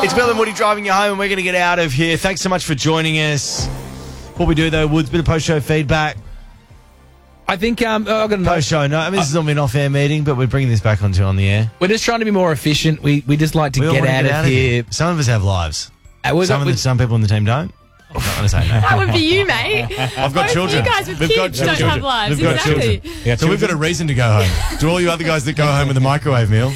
It's Bill and Woody driving you home, and we're going to get out of here. Thanks so much for joining us. What we do, though, Woods, bit of post-show feedback. I think I've got a note. Post-show, no. I mean, this is not an off-air meeting, but we're bringing this back onto on the air. We're just trying to be more efficient. We just like to get out of here. Some of us have lives. Some people on the team don't. I'm not going to say no. That would be you, mate. I've got children. You guys with We've got kids don't children. have lives. We've got Exactly. children. Yeah, So we've got a reason to go home. To all you other guys that go home with a microwave meal.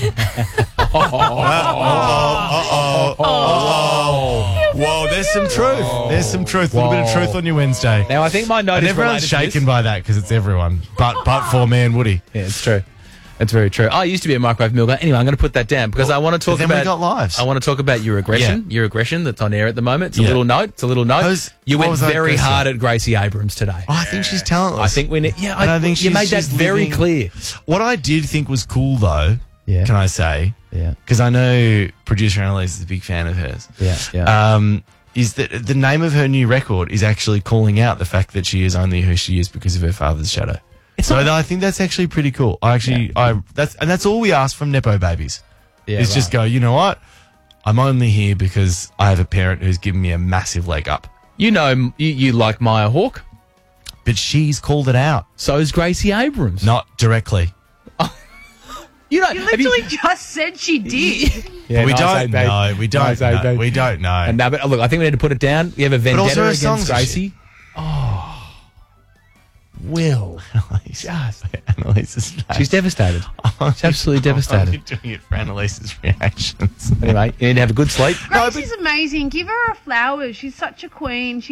Whoa, there's some truth. There's some truth. A little bit of truth on your Wednesday. Now, I think my note And is everyone's related to shaken by that because it's everyone. But for me and Woody. Yeah, it's true. It's very true. I used to be a microwave meal guy. Anyway, I'm going to put that down because I want to talk then about. we got lives. I want to talk about your aggression. Yeah. Your aggression that's on air at the moment. It's a Yeah. little note. It's a little note. what You went was that very question? hard at Gracie Abrams today. Oh, I think she's talentless. I think we need. Yeah, And I think you made that she's very living- clear. What I did think was cool, though, Yeah. can I say? Yeah. Because I know producer Annalise is a big fan of hers. Yeah. Is that the name of her new record is actually calling out the fact that she is only who she is because of her father's shadow. I think that's actually pretty cool. That's all we ask from Nepo babies. Yeah, is right. just go, you know what? I'm only here because I have a parent who's given me a massive leg up. You know, you like Maya Hawke. But she's called it out. So is Gracie Abrams. Not directly. You know, You literally just said she did. Yeah, we nice, don't babe. know. We don't Nice, know. babe. We don't know. And no, but look, I think we need to put it down. You have a also vendetta her against songs are Gracie. Will. Annalise. Annalise is She's devastated. She's absolutely I'm devastated. doing it for Annalise's reactions. Anyway, you need to have a good sleep. Gracie's amazing. Give her her flowers. She's such a queen.